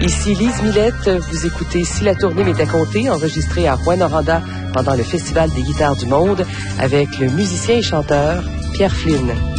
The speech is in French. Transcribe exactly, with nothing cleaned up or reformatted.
Ici Lise Millette, vous écoutez Si la tournée m'était comptée, enregistré à Rouyn-Noranda pendant le Festival des guitares du monde avec le musicien et chanteur Pierre Flynn.